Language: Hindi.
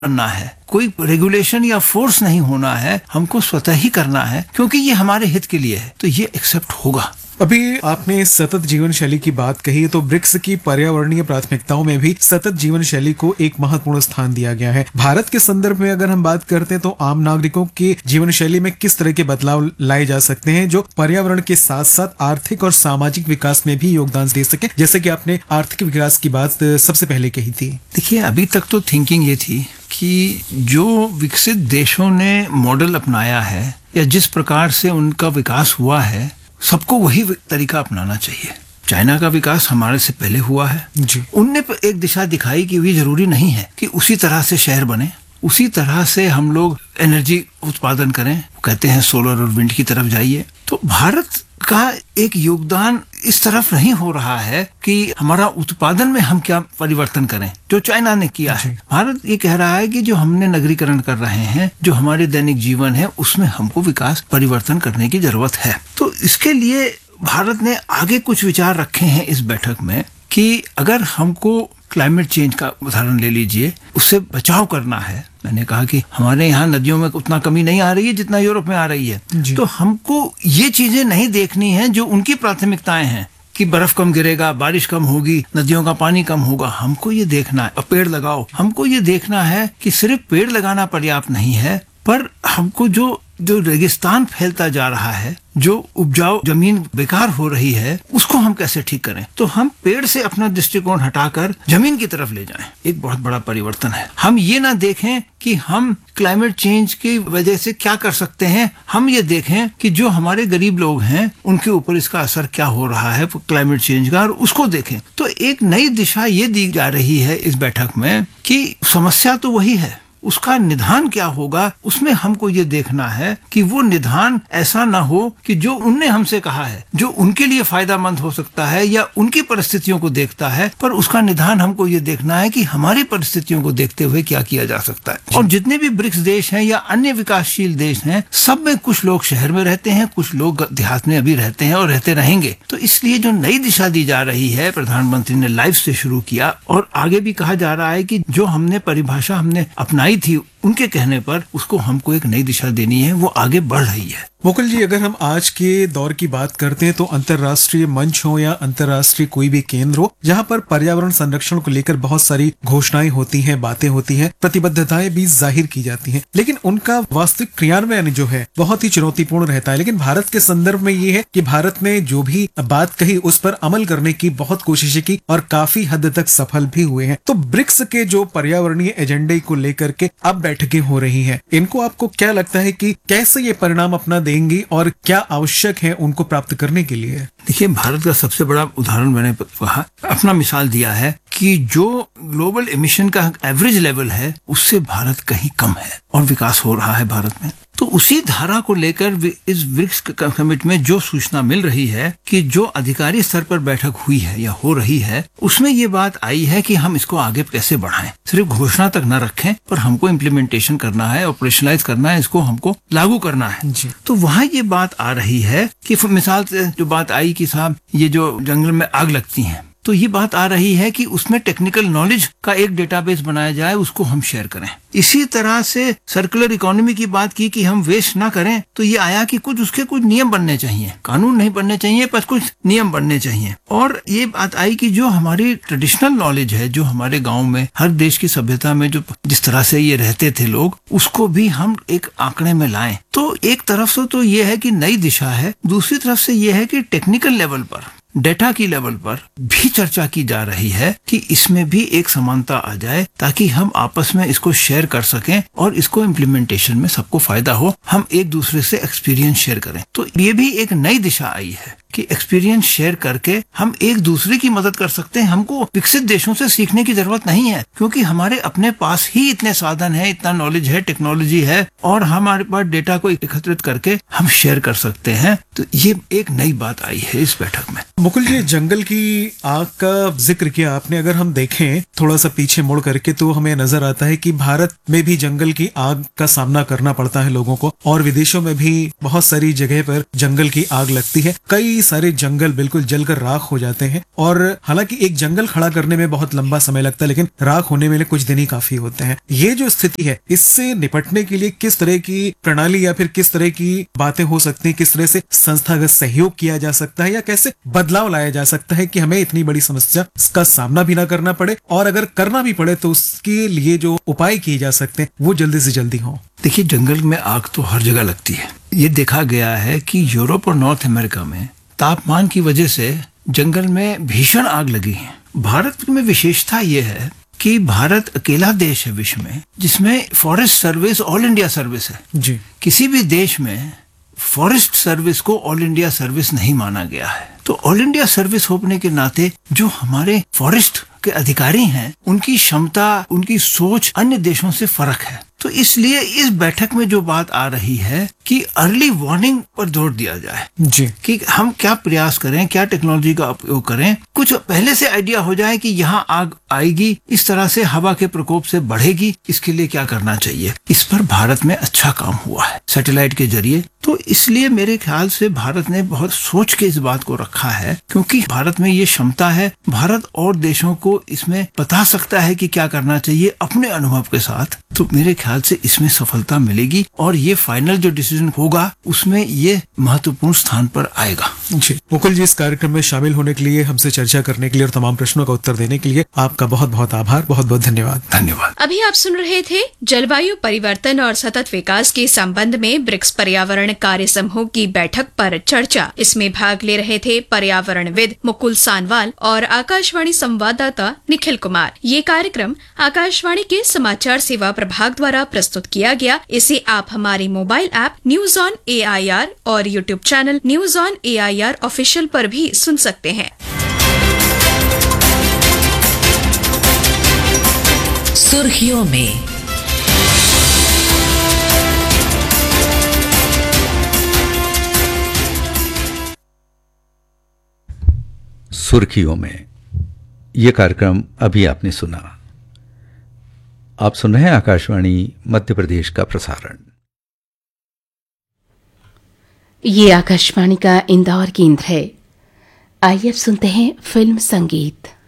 करना है, कोई रेगुलेशन या फोर्स नहीं होना है, हमको स्वतः ही करना है क्योंकि ये हमारे हित के लिए है, तो ये एक्सेप्ट होगा। अभी आपने सतत जीवन शैली की बात कही, तो ब्रिक्स की पर्यावरणीय प्राथमिकताओं में भी सतत जीवन शैली को एक महत्वपूर्ण स्थान दिया गया है। भारत के संदर्भ में अगर हम बात करते हैं तो आम नागरिकों की जीवन शैली में किस तरह के बदलाव लाए जा सकते हैं जो पर्यावरण के साथ साथ आर्थिक और सामाजिक विकास में भी योगदान दे सके, जैसे कि आपने आर्थिक विकास की बात सबसे पहले कही थी। देखिए, अभी तक तो थिंकिंग ये थी कि जो विकसित देशों ने मॉडल अपनाया है या जिस प्रकार से उनका विकास हुआ है, सबको वही तरीका अपनाना चाहिए। चाइना का विकास हमारे से पहले हुआ है जी। उनने एक दिशा दिखाई कि ये जरूरी नहीं है कि उसी तरह से शहर बने, उसी तरह से हम लोग एनर्जी उत्पादन करें, कहते हैं सोलर और विंड की तरफ जाइए। तो भारत का एक योगदान इस तरफ नहीं हो रहा है कि हमारा उत्पादन में हम क्या परिवर्तन करें जो चाइना ने किया है। भारत ये कह रहा है कि जो हमने नगरीकरण कर रहे हैं, जो हमारे दैनिक जीवन है, उसमें हमको विकास परिवर्तन करने की जरूरत है। तो इसके लिए भारत ने आगे कुछ विचार रखे हैं इस बैठक में कि अगर हमको क्लाइमेट चेंज का उदाहरण ले लीजिए, उससे बचाव करना है। मैंने कहा कि हमारे यहाँ नदियों में उतना कमी नहीं आ रही है जितना यूरोप में आ रही है, तो हमको ये चीजें नहीं देखनी है जो उनकी प्राथमिकताएं हैं कि बर्फ कम गिरेगा, बारिश कम होगी, नदियों का पानी कम होगा। हमको ये देखना है, पेड़ लगाओ। हमको ये देखना है कि सिर्फ पेड़ लगाना पर्याप्त नहीं है, पर हमको जो रेगिस्तान फैलता जा रहा है, जो उपजाऊ जमीन बेकार हो रही है, उसको हम कैसे ठीक करें। तो हम पेड़ से अपना दृष्टिकोण हटाकर जमीन की तरफ ले जाएं। एक बहुत बड़ा परिवर्तन है। हम ये ना देखें कि हम क्लाइमेट चेंज की वजह से क्या कर सकते हैं, हम ये देखें कि जो हमारे गरीब लोग हैं उनके ऊपर इसका असर क्या हो रहा है क्लाइमेट चेंज का, और उसको देखें। तो एक नई दिशा ये दी जा रही है इस बैठक में कि समस्या तो वही है, उसका निदान क्या होगा, उसमें हमको ये देखना है कि वो निदान ऐसा ना हो कि जो उनने हमसे कहा है, जो उनके लिए फायदामंद हो सकता है या उनकी परिस्थितियों को देखता है, पर उसका निदान हमको ये देखना है कि हमारी परिस्थितियों को देखते हुए क्या किया जा सकता है। और जितने भी ब्रिक्स देश हैं या अन्य विकासशील देश हैं, सब में कुछ लोग शहर में रहते हैं, कुछ लोग देहात में अभी रहते हैं और रहते रहेंगे। तो इसलिए जो नई दिशा दी जा रही है, प्रधानमंत्री ने लाइफ से शुरू किया और आगे भी कहा जा रहा है कि जो हमने परिभाषा हमने अपनाई थी उनके कहने पर, उसको हमको एक नई दिशा देनी है, वो आगे बढ़ रही है। मुकुल जी, अगर हम आज के दौर की बात करते हैं तो अंतर्राष्ट्रीय मंच हो या अंतर्राष्ट्रीय कोई भी केंद्र हो, जहां पर पर्यावरण संरक्षण को लेकर बहुत सारी घोषणाएं होती हैं, बातें होती हैं, प्रतिबद्धताएं भी जाहिर की जाती हैं, लेकिन उनका वास्तविक क्रियान्वयन जो है बहुत ही चुनौतीपूर्ण रहता है। लेकिन भारत के संदर्भ में ये है कि भारत ने जो भी बात कही उस पर अमल करने की बहुत कोशिशें की और काफी हद तक सफल भी हुए हैं। तो ब्रिक्स के जो पर्यावरणीय एजेंडे को लेकर के अब बैठकें हो रही हैं, इनको आपको क्या लगता है कि कैसे ये परिणाम अपना देंगी और क्या आवश्यक है उनको प्राप्त करने के लिए? देखिए, भारत का सबसे बड़ा उदाहरण मैंने कहा, अपना मिसाल दिया है कि जो ग्लोबल एमिशन का एवरेज लेवल है उससे भारत कहीं कम है और विकास हो रहा है भारत में। तो उसी धारा को लेकर इस ब्रिक्स समिट में जो सूचना मिल रही है कि जो अधिकारी स्तर पर बैठक हुई है या हो रही है, उसमें ये बात आई है कि हम इसको आगे कैसे बढ़ाएं। सिर्फ घोषणा तक न रखें, पर हमको इम्प्लीमेंटेशन करना है, ऑपरेशनलाइज करना है, इसको हमको लागू करना है जी। तो वहाँ ये बात आ रही है कि मिसाल से जो बात आई कि साहब ये जो जंगल में आग लगती है, तो ये बात आ रही है कि उसमें टेक्निकल नॉलेज का एक डेटाबेस बनाया जाए, उसको हम शेयर करें। इसी तरह से सर्कुलर इकोनॉमी की बात की कि हम वेस्ट ना करें, तो ये आया कि उसके कुछ नियम बनने चाहिए, कानून नहीं बनने चाहिए पर कुछ नियम बनने चाहिए। और ये बात आई कि जो हमारी ट्रेडिशनल नॉलेज है, जो हमारे गांव में हर देश की सभ्यता में जो जिस तरह से ये रहते थे लोग, उसको भी हम एक आंकड़े में लाएं। तो एक तरफ से तो ये है कि नई दिशा है, दूसरी तरफ से ये है कि टेक्निकल लेवल पर, डेटा की लेवल पर भी चर्चा की जा रही है कि इसमें भी एक समानता आ जाए ताकि हम आपस में इसको शेयर कर सकें और इसको इम्प्लीमेंटेशन में सबको फायदा हो, हम एक दूसरे से एक्सपीरियंस शेयर करें। तो ये भी एक नई दिशा आई है कि एक्सपीरियंस शेयर करके हम एक दूसरे की मदद कर सकते हैं। हमको विकसित देशों से सीखने की जरूरत नहीं है, क्योंकि हमारे अपने पास ही इतने साधन है, इतना नॉलेज है, टेक्नोलॉजी है, और हमारे पास डेटा को एकत्रित करके हम शेयर कर सकते हैं। तो ये एक नई बात आई है इस बैठक में। मुकुल जी, जंगल की आग का जिक्र किया आपने। अगर हम देखें थोड़ा सा पीछे मुड़ करके तो हमें नजर आता है कि भारत में भी जंगल की आग का सामना करना पड़ता है लोगों को, और विदेशों में भी बहुत सारी जगह पर जंगल की आग लगती है। कई सारे जंगल बिल्कुल जलकर राख हो जाते हैं, और हालांकि एक जंगल खड़ा करने में बहुत लंबा समय लगता है, लेकिन राख होने में कुछ दिन ही काफी होते हैं। ये जो स्थिति है, इससे निपटने के लिए किस तरह की प्रणाली या फिर किस तरह की बातें हो सकती हैं, किस तरह से संस्थागत सहयोग किया जा सकता है, या कैसे बदलाव लाया जा सकता है कि हमें इतनी बड़ी समस्या का सामना भी ना करना पड़े, और अगर करना भी पड़े तो उसके लिए जो उपाय किए जा सकते हैं वो जल्दी से जल्दी हो। देखिए, जंगल में आग तो हर जगह लगती है। ये देखा गया है कि यूरोप और नॉर्थ अमेरिका में तापमान की वजह से जंगल में भीषण आग लगी है। भारत में विशेषता ये है कि भारत अकेला देश है विश्व में जिसमें forest service all India service है जी। किसी भी देश में फॉरेस्ट सर्विस को ऑल इंडिया सर्विस नहीं माना गया है। तो ऑल इंडिया सर्विस होने के नाते जो हमारे फॉरेस्ट के अधिकारी हैं, उनकी क्षमता, उनकी सोच अन्य देशों से फर्क है। तो इसलिए इस बैठक में जो बात आ रही है कि अर्ली वार्निंग पर जोर दिया जाए जी, कि हम क्या प्रयास करें, क्या टेक्नोलॉजी का उपयोग करें, कुछ पहले से आइडिया हो जाए कि यहाँ आग आएगी, इस तरह से हवा के प्रकोप से बढ़ेगी, इसके लिए क्या करना चाहिए। इस पर भारत में अच्छा काम हुआ है सैटेलाइट के जरिए। तो इसलिए मेरे ख्याल से भारत ने बहुत सोच के इस बात को रखा है, क्योंकि भारत में ये क्षमता है। भारत और देशों को इसमें बता सकता है कि क्या करना चाहिए अपने अनुभव के साथ। तो मेरे ख्याल से इसमें सफलता मिलेगी, और ये फाइनल जो डिसीजन होगा उसमें ये महत्वपूर्ण स्थान पर आएगा। जी, मुकुल जी, इस कार्यक्रम में शामिल होने के लिए, हमसे चर्चा करने के लिए और तमाम प्रश्नों का उत्तर देने के लिए आपका बहुत बहुत आभार, बहुत बहुत धन्यवाद। धन्यवाद। अभी आप सुन रहे थे जलवायु परिवर्तन और सतत विकास के संबंध में ब्रिक्स पर्यावरण कार्य समूह की बैठक पर चर्चा। इसमें भाग ले रहे थे पर्यावरणविद मुकुल सानवाल और आकाशवाणी संवाददाता निखिल कुमार। ये कार्यक्रम आकाशवाणी के समाचार सेवा प्रभाग द्वारा प्रस्तुत किया गया। इसे आप हमारे mobile app news on AIR और YouTube channel news on AIR official पर भी सुन सकते हैं। सुर्खियों में। सुर्खियों में ये कार्यक्रम अभी आपने सुना। आप सुन रहे हैं आकाशवाणी मध्य प्रदेश का प्रसारण। ये आकाशवाणी का इंदौर केंद्र है। आइए अब सुनते हैं फिल्म संगीत।